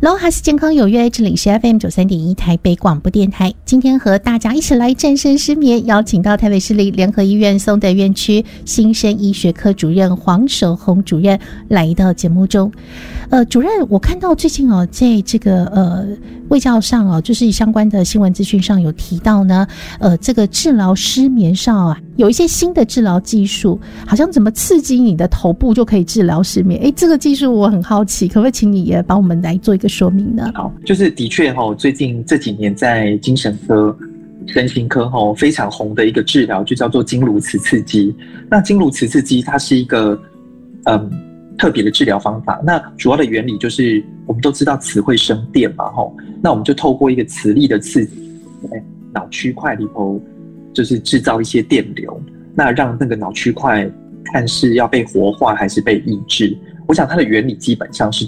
喽哈是健康有约，这里是 FM93.1 台北广播电台。今天和大家一起来战胜失眠，邀请到台北市立联合医院松德院区新生医学科主任黄守宏主任来到节目中。主任，我看到最近在这个卫教上就是相关的新闻资讯上有提到呢，这个治疗失眠上有一些新的治疗技术，好像怎么刺激你的头部就可以治疗失眠。这个技术我很好奇，可不可以请你也帮我们来做一个说明呢？ 好，就是的确最近这几年在精神科、身心科非常红的一个治疗，就叫做经颅磁刺激。那经颅磁刺激它是一个特别的治疗方法。那主要的原理就是我们都知道磁会生电嘛，那我们就透过一个磁力的刺激，在脑区块里头就是制造一些电流，那让那个脑区块看是要被活化还是被抑制。我想它的原理基本上是